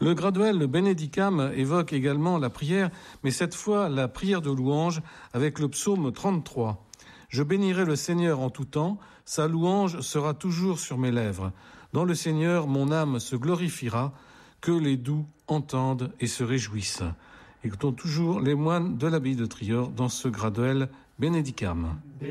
Le graduel Benedicam évoque également la prière, mais cette fois la prière de louange avec le psaume 33. Je bénirai le Seigneur en tout temps, sa louange sera toujours sur mes lèvres. Dans le Seigneur, mon âme se glorifiera, que les doux entendent et se réjouissent. Écoutons toujours les moines de l'abbaye de Trior dans ce graduel Benedicam.